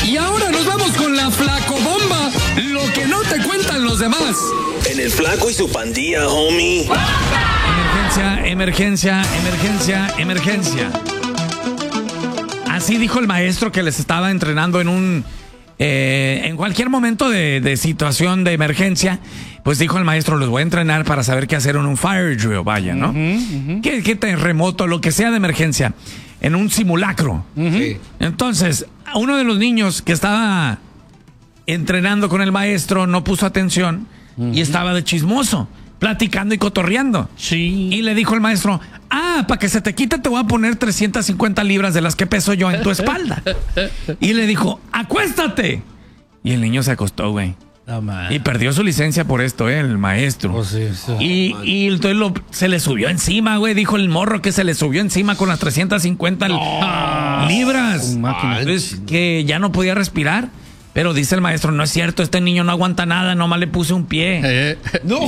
Y ahora nos vamos con la Flacobomba. Lo que no te cuentan los demás. En el Flaco y su pandilla, homie. Emergencia. Así dijo el maestro que les estaba entrenando en cualquier momento de situación de emergencia. Pues dijo el maestro, los voy a entrenar para saber qué hacer en un fire drill, vaya, ¿no? ¿Qué terremoto, lo que sea de emergencia, en un simulacro. Sí. Entonces, uno de los niños que estaba entrenando con el maestro no puso atención y estaba de chismoso, platicando y cotorreando. Sí. Y le dijo el maestro, para que se te quite te voy a poner 350 libras de las que peso yo en tu espalda. Y le dijo, acuéstate. Y el niño se acostó, güey. No, man. Y perdió su licencia por esto, el maestro. Oh, sí, sí. Y entonces se le subió encima, güey. Dijo el morro que se le subió encima con las 350 libras. Máquina. Entonces, que ya no podía respirar. Pero dice el maestro, no es cierto, este niño no aguanta nada, nomás le puse un pie. No.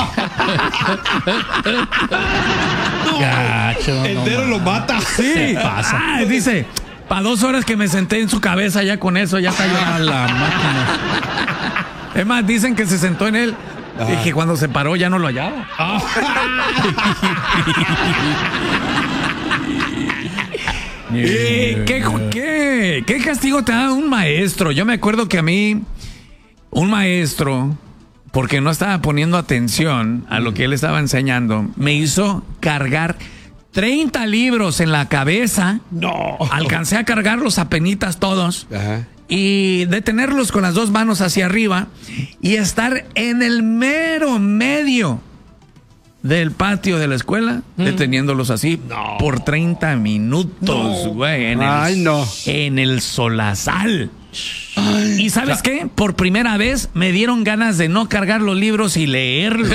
Gacho, Entero lo mata. Sí, pasa. Dice, para 2 horas que me senté en su cabeza, ya con eso, ya cayó a la máquina. Es más, dicen que se sentó en él y que cuando se paró ya no lo hallaba. ¿Qué castigo te da un maestro? Yo me acuerdo que a mí, un maestro, porque no estaba poniendo atención a lo que él estaba enseñando, me hizo cargar 30 libros en la cabeza. No. Alcancé a cargarlos apenitas todos. Ajá. Y detenerlos con las 2 manos hacia arriba y estar en el mero medio del patio de la escuela, deteniéndolos así por 30 minutos, güey. En el solazal. ¿Y sabes qué? Por primera vez me dieron ganas de no cargar los libros y leerlos.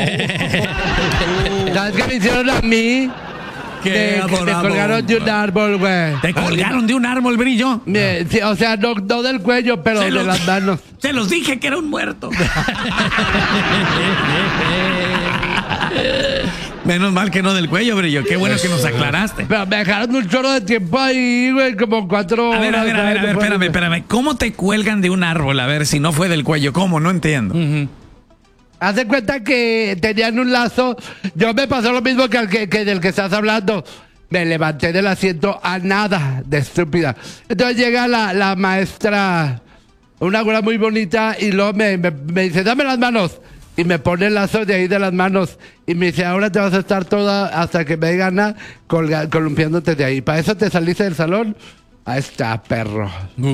¿Sabes qué me hicieron a mí? Que me colgaron de un árbol, güey. ¿Te colgaron de un árbol, Brillo? Sí, o sea, no del cuello, pero de las manos. Se los dije que era un muerto. Menos mal que no del cuello, Brillo. Qué bueno que nos aclaraste. Pero me dejaron un chorro de tiempo ahí, güey, como 4 horas. A ver, espérame. ¿Cómo te cuelgan de un árbol? A ver, si no fue del cuello, ¿cómo? No entiendo. Haz de cuenta que tenían un lazo. Yo me pasó lo mismo que del que estás hablando. Me levanté del asiento a nada de estúpida. Entonces llega la maestra, una güera muy bonita, y luego me dice, dame las manos. Y me pone el lazo de ahí de las manos. Y me dice, ahora te vas a estar toda hasta que me gana columpiándote de ahí. ¿Para eso te saliste del salón? Ahí está, perro.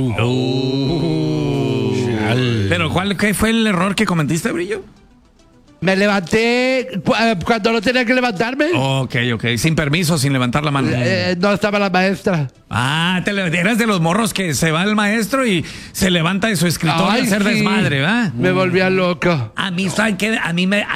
Pero ¿qué fue el error que cometiste, Brillo? Me levanté cuando no tenía que levantarme. Ok. Sin permiso, sin levantar la mano. No estaba la maestra. Eras de los morros que se va el maestro y se levanta de su escritorio a hacer desmadre, ¿verdad? Me volvía loco. A mí, ¿saben qué? A mí me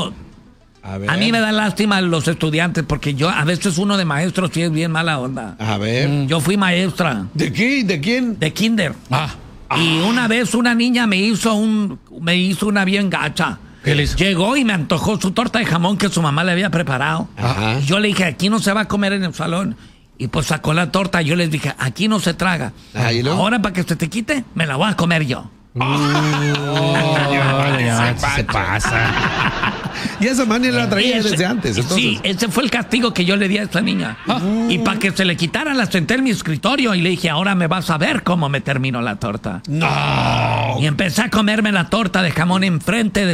da lástima los estudiantes porque yo, a veces uno de maestros sí es bien mala onda. A ver. Yo fui maestra. ¿De qué? ¿De quién? De kinder. Y una vez una niña me hizo una bien gacha. ¿Qué le hizo? Llegó y me antojó su torta de jamón que su mamá le había preparado. Ajá. Yo le dije, aquí no se va a comer en el salón. Y pues sacó la torta. Yo les dije, aquí no se traga. ¿Y luego? Ahora para que se te quite, me la voy a comer yo. Se pasa. Y esa manera la traía desde antes. Entonces. Sí, ese fue el castigo que yo le di a esta niña. Y para que se le quitara, la senté en mi escritorio y le dije, ahora me vas a ver cómo me termino la torta. No. Y empecé a comerme la torta de jamón enfrente de